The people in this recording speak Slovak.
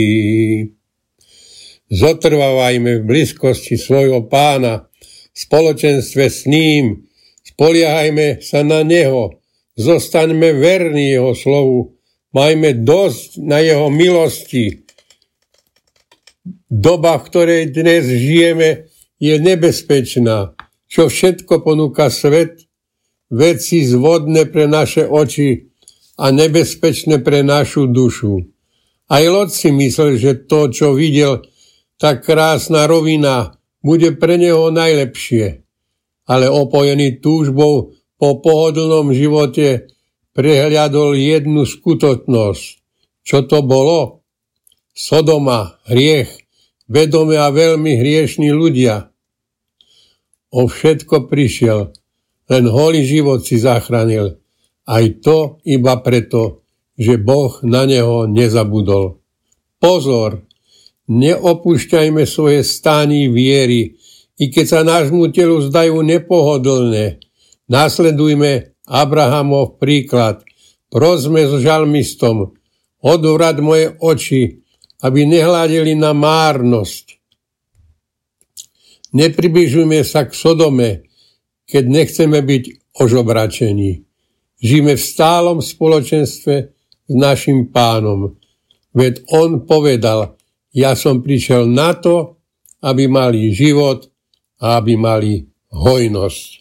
Zotrvávajme v blízkosti svojho Pána, v spoločenstve s ním, spoliehajme sa na Neho, zostaňme verní Jeho slovu, majme dosť na Jeho milosti. Doba, v ktorej dnes žijeme, je nebezpečná. Čo všetko ponúka svet, veci zvodné pre naše oči a nebezpečné pre našu dušu. Aj Lot si myslel, že to, čo videl, tak krásna rovina, bude pre neho najlepšie. Ale opojený túžbou po pohodlnom živote prehliadol jednu skutočnosť. Čo to bolo? Sodoma, hriech, vedomé a veľmi hriešní ľudia. O všetko prišiel, len holý život si zachránil. Aj to iba preto, že Boh na neho nezabudol. Pozor, neopúšťajme svoje stány viery, i keď sa nášmu telu zdajú nepohodlné. Nasledujme Abrahamov príklad. Prosme s žalmistom, odvrat moje oči, aby nehľadeli na márnosť. Nepribližujme sa k Sodome, keď nechceme byť ožobračení. Žijeme v stálom spoločenstve s našim Pánom. Veď on povedal, ja som prišiel na to, aby mali život a aby mali hojnosť.